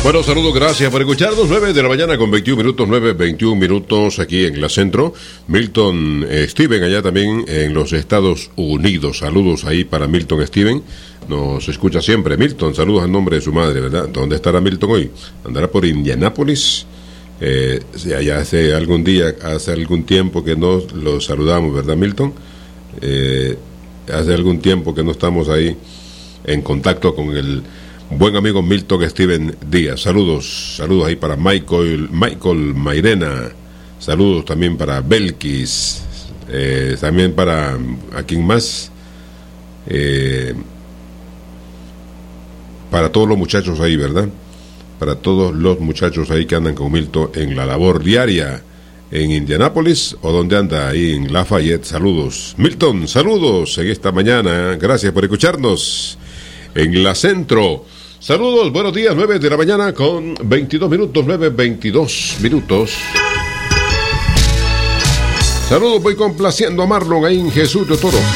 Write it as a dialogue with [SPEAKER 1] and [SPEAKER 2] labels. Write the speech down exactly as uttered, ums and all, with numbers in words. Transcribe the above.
[SPEAKER 1] Bueno, saludos, gracias por escucharnos. nueve de la mañana con veintiún minutos, nueve, veintiún minutos aquí en la Centro. Milton eh, Steven, allá también en los Estados Unidos. Saludos ahí para Milton Steven. Nos escucha siempre. Milton, saludos en nombre de su madre, ¿verdad? ¿Dónde estará Milton hoy? ¿Andará por Indianápolis? Eh, ya hace algún día, hace algún tiempo que no lo saludamos, ¿verdad, Milton? Eh, hace algún tiempo que no estamos ahí en contacto con el buen amigo Milton Steven Díaz. Saludos, saludos ahí para Michael, Michael Mairena. Saludos también para Belkis. Eh, también para, ¿a quién más? Eh, para todos los muchachos ahí, ¿verdad? Para todos los muchachos ahí que andan con Milton en la labor diaria en Indianápolis o donde anda ahí en Lafayette. Saludos, Milton, saludos en esta mañana. Gracias por escucharnos en la Centro. Saludos, buenos días, nueve de la mañana con veintidós minutos, nueve, veintidós minutos. Saludos, voy complaciendo a Marlon ahí en Jesús de Toro.